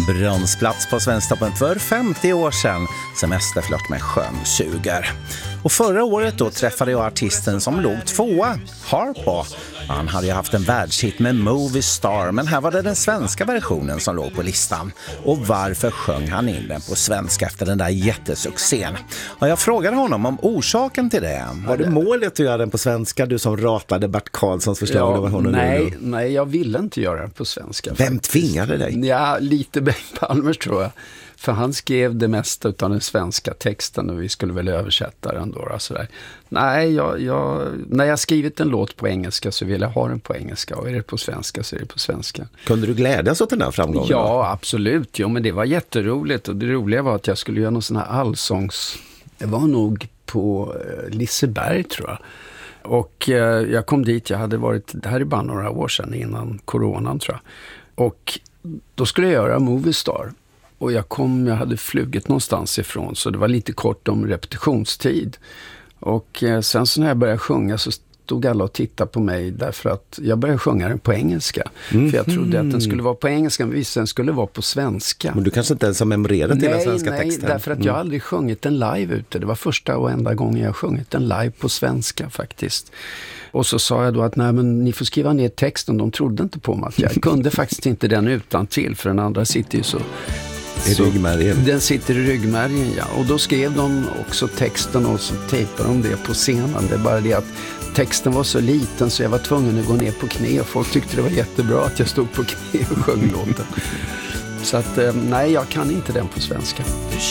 bronsplats på Svensktoppen för 50 år sedan. Semesterflört med sjön suger. Och förra året då träffade jag artisten som låg tvåa, Harpo. Han hade ju haft en världshit med Movie Star, men här var det den svenska versionen som låg på listan. Och varför sjöng han in den på svenska efter den där jättesuccén? Och jag frågade honom om orsaken till det. Var det målet att göra den på svenska, du som ratade Bert Karlssons förslag? Ja, nej, jag ville inte göra den på svenska. Vem tvingade dig? Ja, lite Bengt Palmers tror jag. För han skrev det mesta av den svenska texten och vi skulle väl översätta den då. Sådär. Nej, när jag skrivit en låt på engelska så vill jag ha den på engelska. Och är det på svenska så är det på svenska. Kunde du glädjas åt den här framgången? Ja, absolut. Jo, men det var jätteroligt. Och det roliga var att jag skulle göra någon sån här allsångs... Det var nog på Liseberg tror jag. Och jag kom dit, jag hade varit... Det här är bara några år sedan innan coronan tror jag. Och då skulle jag göra Movie Star. Och jag hade flugit någonstans ifrån så det var lite kort om repetitionstid. Och sen så när jag började sjunga så stod alla och tittade på mig därför att jag började sjunga den på engelska. För jag trodde att den skulle vara på engelska men visst den skulle vara på svenska. Men du kanske inte ens har memorerat hela svenska texten? Nej, därför att jag aldrig sjungit den live ute. Det var första och enda gången jag sjungit den live på svenska faktiskt. Och så sa jag då att nej men ni får skriva ner texten. De trodde inte på mig att jag kunde faktiskt inte den utan till för den andra sitter ju så... I ryggmärgen. Den sitter i ryggmärgen, ja. Och då skrev de också texten och så tejpade de det på scenen. Det är bara det att texten var så liten så jag var tvungen att gå ner på knä. Och folk tyckte det var jättebra att jag stod på knä och sjöng låten. Så att, nej, jag kan inte den på svenska.